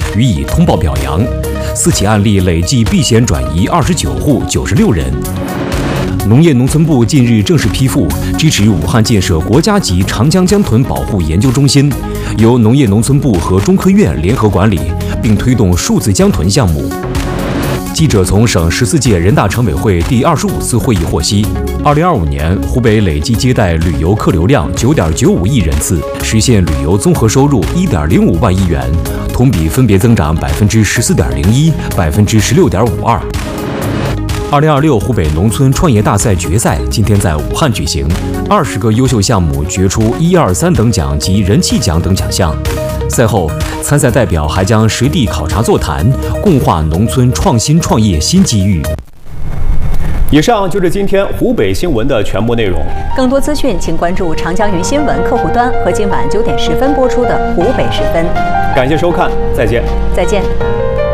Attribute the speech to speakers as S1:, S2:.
S1: 予以通报表扬。4起案例累计避险转移29户96人。农业农村部近日正式批复，支持武汉建设国家级长江江豚保护研究中心，由农业农村部和中科院联合管理，并推动数字江豚项目。记者从省14届人大常委会第25次会议获悉，2025年湖北累计接待旅游客流量9.95亿人次，实现旅游综合收入1.05万亿元，同比分别增长14.01%、16.52%。2026湖北农村创业大赛决赛今天在武汉举行，20个优秀项目决出1、2、3等奖及人气奖等奖项。赛后，参赛代表还将实地考察座谈，共话农村创新创业新机遇。
S2: 以上就是今天湖北新闻的全部内容。
S3: 更多资讯，请关注长江云新闻客户端和今晚9点10分播出的湖北时分。
S2: 感谢收看，再见。
S3: 再见。